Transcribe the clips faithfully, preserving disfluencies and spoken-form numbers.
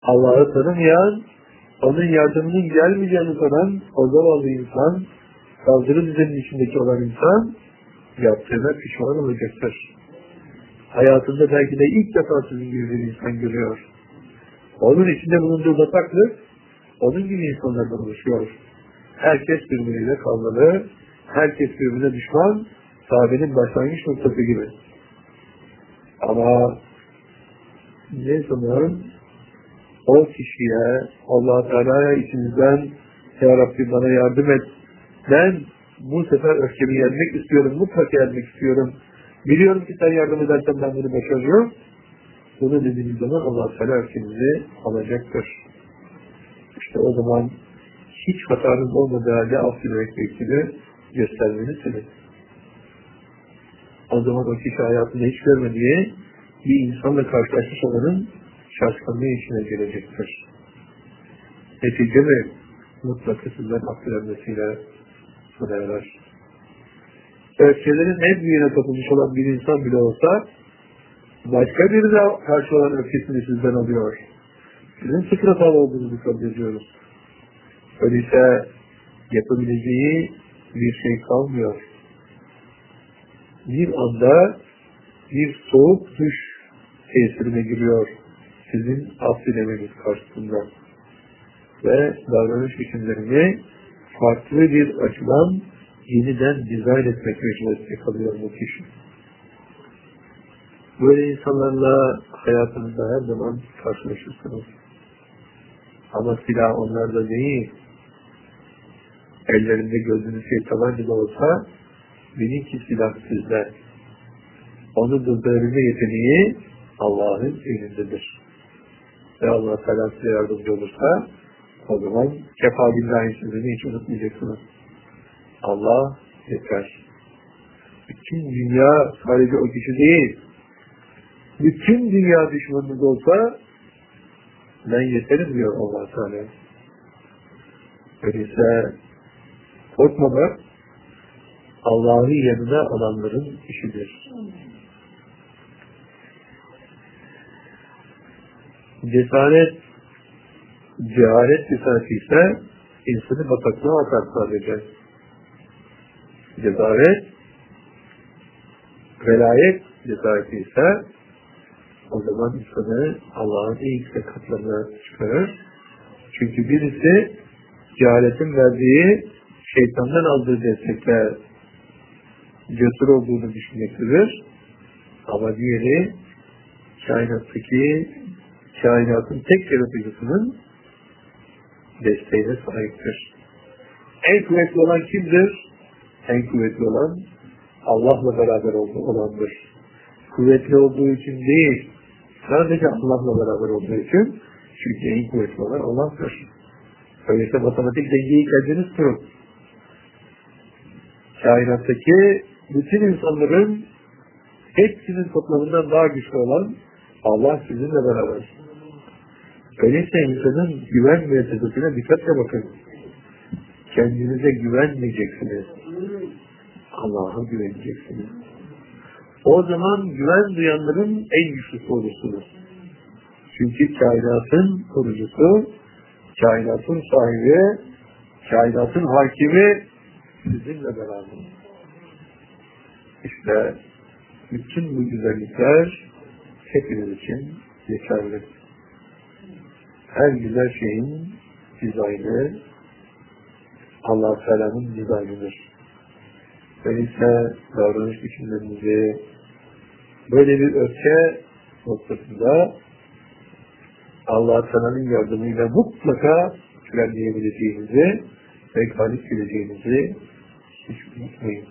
Allah'ı tanımayan, onun yardımının gelmeyeceğini sanan o zavallı insan, saldırı düzeninin içindeki olan insan, yaptığına pişman olacaktır. Hayatında belki de ilk defa sizin gibi bir insan görüyor. Onun içinde bulunduğu bataklık, onun gibi insanlardan oluşuyor. Herkes birbiriyle kavgalı, herkes birbirine düşman, sahabenin başlangıç noktası gibi. Ama ne zaman o kişiye, Allah Teala'ya içinizden, Ya Rabbi bana yardım et, ben bu sefer öfkemi yenmek istiyorum, mutlaka yenmek istiyorum, biliyorum ki sen yardım edersen ben bunu başarıyorum, bunu dediğiniz zaman Allah Teala öfkenizi alacaktır. İşte o zaman hiç hatanız olmadığı halde af dilemek gerektiğini göstermelisiniz. O zaman o kişi hayatında hiç görmediği bir insanla karşılaşmış olanın şaşkınlığı içine gelecektir. Netice mi? Mutlaka sizden af dilenmesiyle sona erer. Öfkelerin en büyüğüne kapılmış olan bir insan bile olsa başka birine karşı olan öfkesini sizden alıyor. Sizin sık hatalı olduğunuzu kabul ediyoruz. Öyleyse yapabileceği bir şey kalmıyor. Bir anda bir soğuk duş tesirine giriyor sizin af dilemeniz karşısında. Ve davranış biçimlerini farklı bir açıdan yeniden dizayn etmek mecburiyeti kalıyor bu kişi. Böyle insanlarla hayatınızda her zaman karşılaşırsınız. Ama silah onlarda değil. Ellerinde gözünüz şey tabanca da olsa bilin ki silah sizde. Onu durdurabilme yeteneği Allah'ın elindedir. Ve Allah Teala size yardımcı olursa o zaman kefa billahi sözünü hiç unutmayacaksınız. Allah yeter. Bütün dünya sadece o kişi değil. Bütün dünya düşmanınız olsa ben yeterim diyor Allah Teala. Öyleyse korkmamak Allah'ı yanına alanların işidir. Cesaret, cehalet cesareti ise insanı bataklığa atar sadece. Cesaret, velayet cesareti ise o zaman insanı Allah'ın en yüksek katlarına çıkarır. Çünkü birisi cehaletin verdiği, şeytandan aldığı destekle cesur olduğunu düşünmektedir. Ama diğeri kainattaki, kainatın tek yaratıcısının desteğine sahiptir. En kuvvetli olan kimdir? En kuvvetli olan Allah'la beraber olandır. Kuvvetli olduğu için değil, sadece Allah'la beraber olduğu için, çünkü en kuvvetli olan Allah'tır. Öyleyse matematik dengeyi kendiniz kurun. Kainattaki bütün insanların hepsinin toplamından daha güçlü olan Allah sizinle beraber. Öyleyse insanın güven müessesesine dikkatle bakın. Kendinize güvenmeyeceksiniz. Allah'a güveneceksiniz. O zaman güven duyanların en güçlüsü olursunuz. Çünkü kainatın korucusu, kainatın sahibi, kainatın hakimi sizinle beraber. İşte bütün bu güzellikler hepiniz için geçerli. Her güzel şeyin dizaynı Allah-u Teala'nın dizaynıdır. Öyleyse davranış biçimlerinizi böyle bir öfke noktasında Allah-u Teala'nın yardımıyla mutlaka frenleyebileceğinizi ve galip geleceğinizi hiç unutmayın.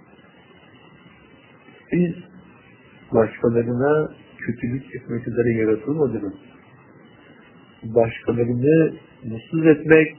Biz başkalarına kötülük etmek üzere yaratılmadınız. Başkalarını mutsuz etmek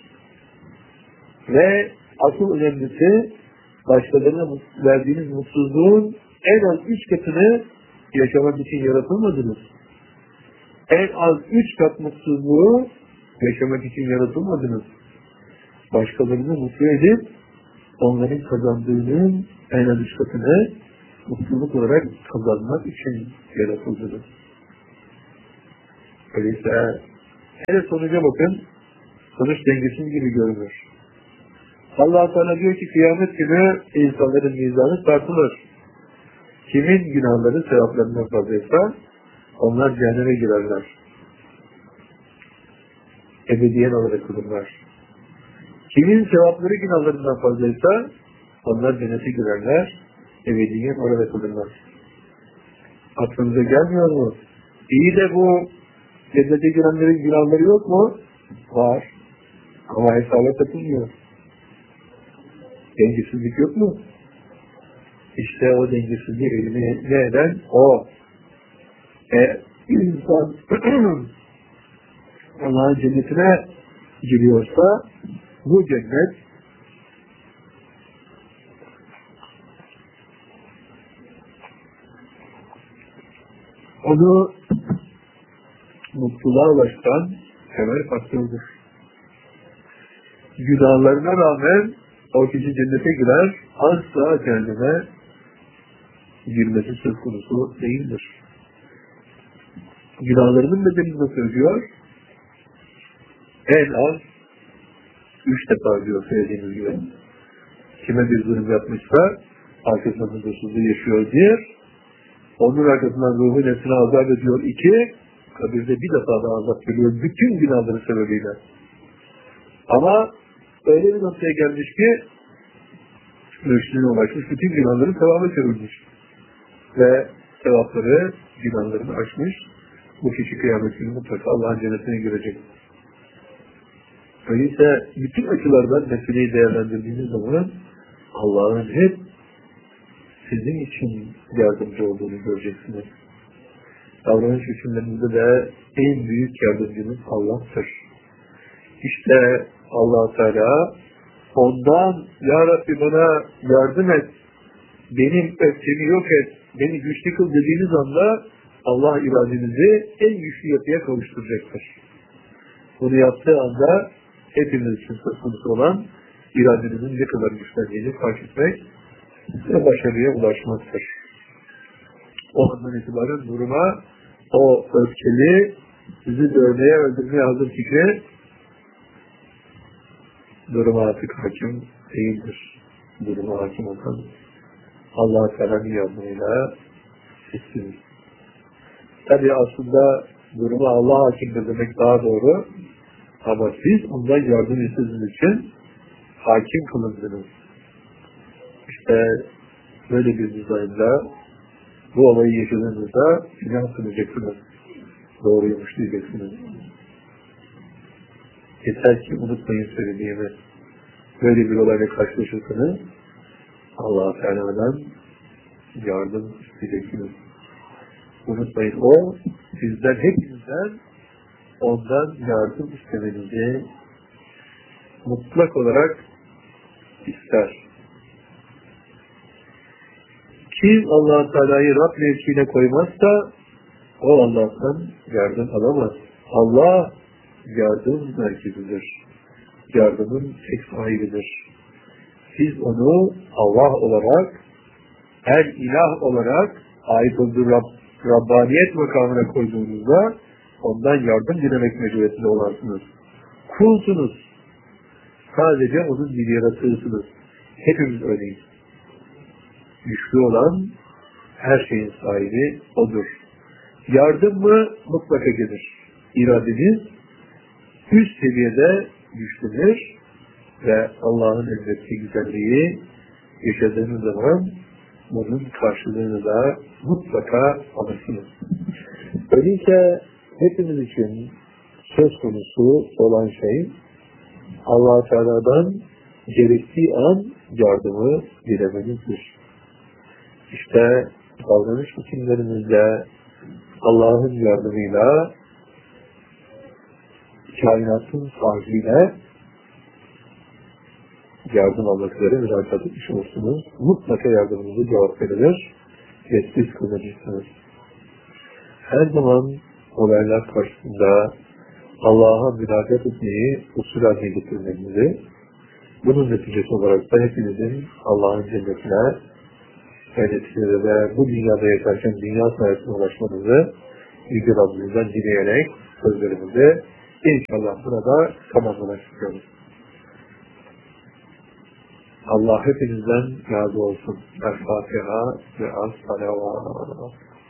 ve asıl önemlisi başkalarına verdiğiniz mutsuzluğun en az üç katını yaşamak için yaratılmadınız. En az üç kat mutsuzluğu yaşamak için yaratılmadınız. Başkalarını mutlu edip onların kazandığının en az üç katını mutluluk olarak kazanmak için yaratıldınız. Öyleyse Hele sonuca bakın. Sonuç dengesiz gibi görünür. Allah Teala diyor ki kıyamet günü insanların mizanı tartılır. Kimin günahları sevaplarından fazlaysa onlar cehenneme girerler. Ebediyen olarak kılırlar. Kimin sevapları günahlarından fazlaysa onlar cennete girerler. Ebediyen orada kılırlar. Aklınıza gelmiyor mu? İyi de bu cennete girenlerin günahları yok mu? Var. Ama hesaba katılmıyor. Dengesizlik yok mu? İşte o dengesizliği eline eden o. E, insan Allah'ın cennetine giriyorsa bu cennet onu mutluluğa ulaştıran temel faktördür. Günahlarına rağmen o kişi cennete girer, asla cehenneme girmesi söz konusu değildir. Günahlarının bedelini nasıl ödüyor? En az üç defa diyor söylediğimiz gibi. Kime bir zulüm yapmışsa arkasından huzursuzluğu yaşıyor bir, onun arkasından ruhun nefsine azap ediyor iki, kabirde bir defa daha azap görüyor bütün günahları sebebiyle. Ama öyle bir noktaya gelmiş ki mürşidine ulaşmış, bütün günahları sevaba çevirmiş. Ve sevapları günahlarını aşmış. Bu kişi kıyamet günü mutlaka Allah'ın cennetine girecek. Öyleyse bütün açılardan meseleyi değerlendirdiğiniz zaman Allah'ın hep sizin için yardımcı olduğunu göreceksiniz. Davranış biçimlerimizde de en büyük yardımcımız Allah'tır. İşte Allah Teala ondan Ya Rabbi bana yardım et, benim öfkemi yok et, beni güçlü kıl dediğiniz anda Allah iradenizi en güçlü yapıya kavuşturacaktır. Bunu yaptığı anda hepimiz için söz konusu olan iradenizin ne kadar güçlendiğini fark etmek ve başarıya ulaşmaktır. O andan itibaren duruma o öfkeli, sizi dövmeye, öldürmeye hazır fikri duruma artık hakim değildir. Duruma hakim olan Allah-u Teala'nın yardımıyla sizsiniz. Tabi aslında duruma Allah hakimdir demek daha doğru. Ama siz ondan yardım istediğiniz için hakim kılındınız. İşte böyle bir düzeyde bu olayı yaşadığınızda inan sunacaksınız. Doğruymuş diyeceksiniz. Yeter ki unutmayın söylediğimi. Böyle bir olayla karşılaşırsanız Allah-u Teala'dan yardım isteyeceksiniz. Unutmayın, o sizden, hepinizden ondan yardım istemenizi mutlak olarak ister. Kim Allah-u Teala'yı Rab mevkiine koymazsa o Allah'tan yardım alamaz. Allah yardım merkezidir. Yardımın tek sahibidir. Siz onu Allah olarak, el ilah olarak ait olduğu Rab, Rabbaniyet makamına koyduğunuzda ondan yardım dilemek mecburiyetinde olarsınız. Kulsunuz. Sadece onun bir yaratığısınız. Hepimiz öyleyiz. Güçlü olan her şeyin sahibi odur. Yardım mı? Mutlaka gelir. İradeniz üst seviyede güçlenir ve Allah'ın emrettiği güzelliği yaşadığınız zaman bunun karşılığını da mutlaka alırsınız. Öyleyse hepimiz için söz konusu olan şey Allah-u Teala'dan gerektiği an yardımı dilememizdir. İşte davranış biçimlerimizde Allah'ın yardımıyla kainatın sahibiyle yardım almak üzere müracaat etmiş olursunuz. Mutlaka yardımınızı cevap verilir ve siz kazanırsınız. Her zaman olaylar karşısında Allah'a müracaat etmeyi usul haline getirmenizi, bunun neticesi olarak da hepinizin Allah'ın cennetine, cennetine ve bu dünyada yaşarken dünya sayesinde ulaşmanızı Yüce Rabbimizden dileyerek sözlerimizi İnşallah burada tamamlamak istiyoruz. Allah hepinizden razı olsun. El-Fatiha ve El-Salavat.